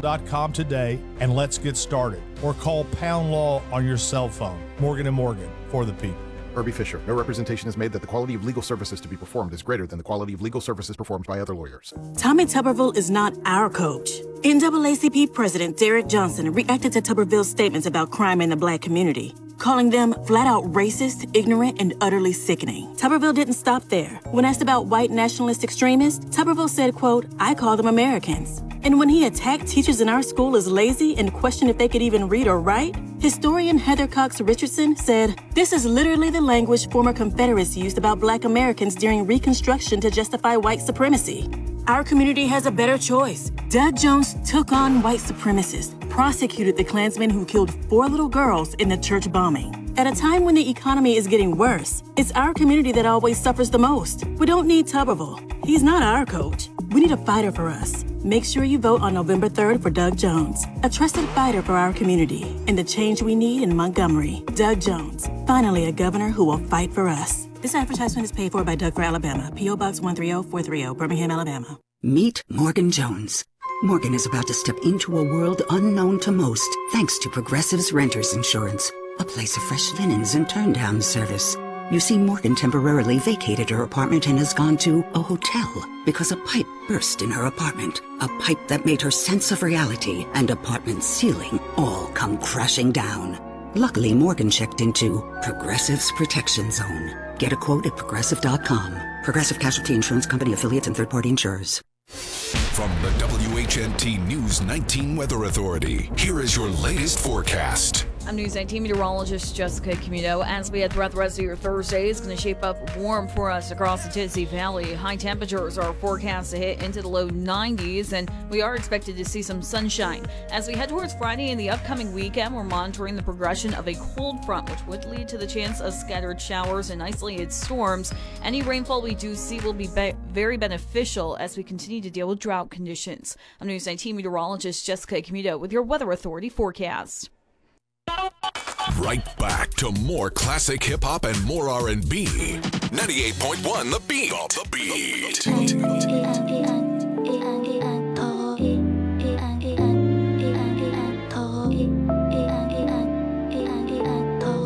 morganlaw.com today and let's get started. Or call Pound Law on your cell phone. Morgan & Morgan, for the people. Herbie Fisher. No representation is made that the quality of legal services to be performed is greater than the quality of legal services performed by other lawyers. Tommy Tuberville is not our coach. NAACP President Derek Johnson reacted to Tuberville's statements about crime in the black community, calling them flat-out racist, ignorant, and utterly sickening. Tuberville didn't stop there. When asked about white nationalist extremists, Tuberville said, quote, "I call them Americans." And when he attacked teachers in our school as lazy and questioned if they could even read or write, historian Heather Cox Richardson said, "This is literally the language former Confederates used about black Americans during Reconstruction to justify white supremacy." Our community has a better choice. Doug Jones took on white supremacists, prosecuted the Klansmen who killed 4 little girls in the church bombing. At a time when the economy is getting worse, it's our community that always suffers the most. We don't need Tuberville. He's not our coach. We need a fighter for us. Make sure you vote on November 3rd for Doug Jones, a trusted fighter for our community and the change we need in Montgomery. Doug Jones, finally a governor who will fight for us. This advertisement is paid for by Doug for Alabama, P.O. Box 130430, Birmingham, Alabama. Meet Morgan Jones. Morgan is about to step into a world unknown to most, thanks to Progressive's Renters Insurance, a place of fresh linens and turn-down service. You see, Morgan temporarily vacated her apartment and has gone to a hotel because a pipe burst in her apartment. A pipe that made her sense of reality and apartment ceiling all come crashing down. Luckily, Morgan checked into Progressive's Protection Zone. Get a quote at Progressive.com. Progressive Casualty Insurance Company affiliates and third-party insurers. From the WHNT News 19 Weather Authority, here is your latest forecast. I'm News 19 meteorologist Jessica Camuto. As we head throughout the rest of your Thursday, it's going to shape up warm for us across the Tennessee Valley. High temperatures are forecast to hit into the low 90s, and we are expected to see some sunshine. As we head towards Friday and the upcoming weekend, we're monitoring the progression of a cold front, which would lead to the chance of scattered showers and isolated storms. Any rainfall we do see will be very beneficial as we continue to deal with drought conditions. I'm News 19 meteorologist Jessica Camuto with your Weather Authority forecast. Right back to more classic hip-hop and more R&B. 98.1 The Beat. The Beat.